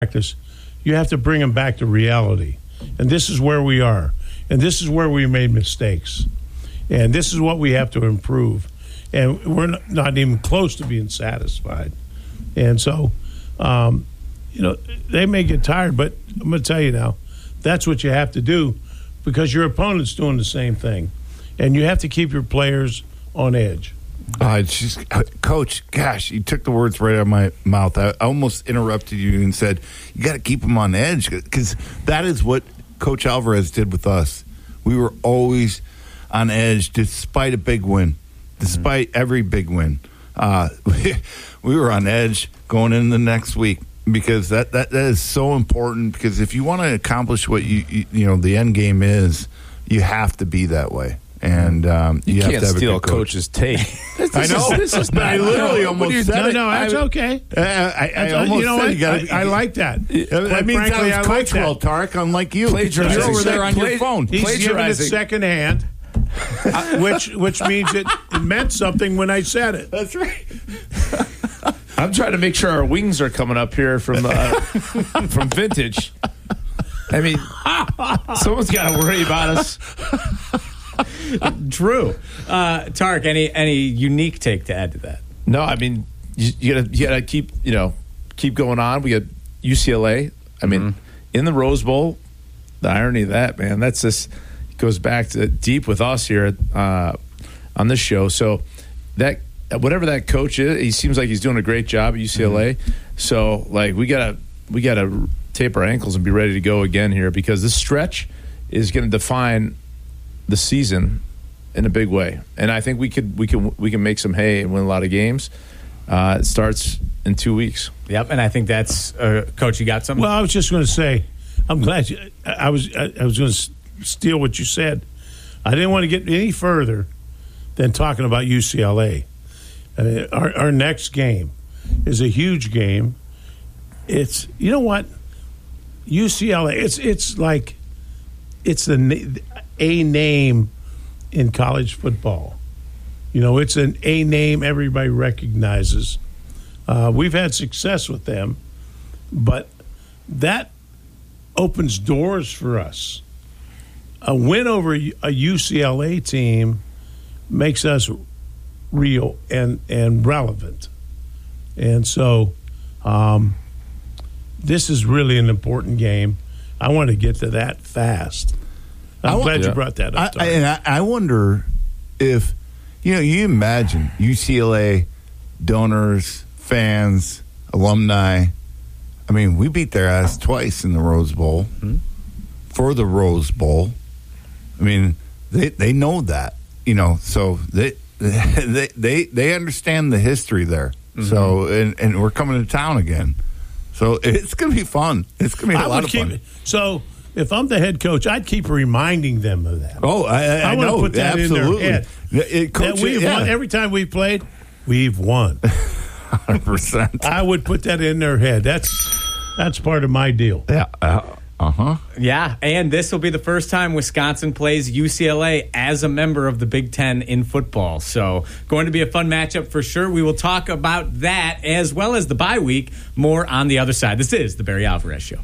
practice, you have to bring them back to reality. And this is where we are. And this is where we made mistakes. And this is what we have to improve. And we're not even close to being satisfied. And so, they may get tired, but I'm going to tell you now, that's what you have to do because your opponent's doing the same thing. And you have to keep your players on edge. Coach, gosh, you took the words right out of my mouth. I almost interrupted you and said, you got to keep them on edge because that is what Coach Alvarez did with us. We were always on edge despite a big win, despite every big win. We were on edge going into the next week because that is so important because if you want to accomplish what the end game is, you have to be that way. And you have can't to have steal a coach's take. I know. This is I literally almost said it. No, that's okay. I almost said you got. I like that. That means frankly, I like that. Tarek, unlike you. You're over there on your phone. He's giving it secondhand, which means it meant something when I said it. That's right. I'm trying to make sure our wings are coming up here from Vintage. I mean, someone's got to worry about us. True. Tarek, any unique take to add to that? No, I mean you gotta keep going on. We got UCLA. I mean, in the Rose Bowl, the irony of that, man, that's just goes back to deep with us here on this show. So that whatever that coach is, he seems like he's doing a great job at UCLA. So like we gotta tape our ankles and be ready to go again here because this stretch is going to define the season in a big way, and I think we can make some hay and win a lot of games. It starts in 2 weeks. Yep, and I think that's Coach. You got something? Well, I was just going to say, I'm glad I was going to steal what you said. I didn't want to get any further than talking about UCLA. Our next game is a huge game. It's what UCLA. It's like it's a name in college football. It's an A name everybody recognizes. We've had success with them, but that opens doors for us. A win over a UCLA team makes us real and relevant. And so this is really an important game. I want to get to that fast. I'm glad you brought that up. I wonder if, you imagine UCLA donors, fans, alumni. I mean, we beat their ass twice in the Rose Bowl for the Rose Bowl. I mean, they know that, so they understand the history there. Mm-hmm. So, and we're coming to town again. So it's going to be fun. It's going to be a lot of fun. So if I'm the head coach, I'd keep reminding them of that. Oh, I want know. to put that Absolutely. in their head. That we've won. Every time we've played, we've won. 100%. I would put that in their head. That's part of my deal. Yeah. Yeah, and this will be the first time Wisconsin plays UCLA as a member of the Big Ten in football. So going to be a fun matchup for sure. We will talk about that as well as the bye week more on the other side. This is the Barry Alvarez Show.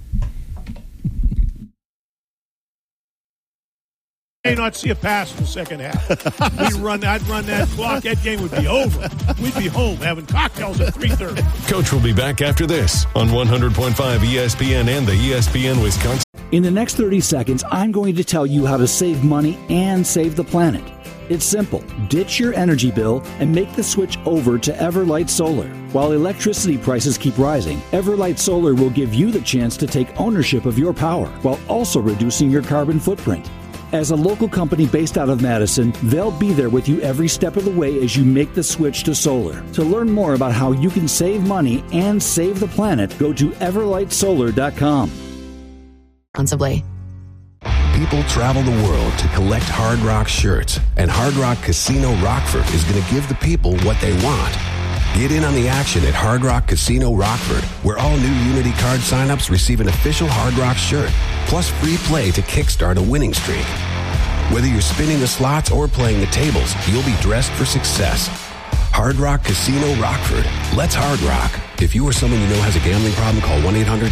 May not see a pass in the second half. I'd run that clock. That game would be over. We'd be home having cocktails at 3:30. Coach will be back after this on 100.5 ESPN and the ESPN Wisconsin. In the next 30 seconds, I'm going to tell you how to save money and save the planet. It's simple. Ditch your energy bill and make the switch over to Everlight Solar. While electricity prices keep rising, Everlight Solar will give you the chance to take ownership of your power while also reducing your carbon footprint. As a local company based out of Madison, they'll be there with you every step of the way as you make the switch to solar. To learn more about how you can save money and save the planet, go to everlightsolar.com. Responsibly. People travel the world to collect Hard Rock shirts, and Hard Rock Casino Rockford is going to give the people what they want. Get in on the action at Hard Rock Casino Rockford, where all new Unity card signups receive an official Hard Rock shirt, plus free play to kickstart a winning streak. Whether you're spinning the slots or playing the tables, you'll be dressed for success. Hard Rock Casino Rockford. Let's Hard Rock. If you or someone you know has a gambling problem, call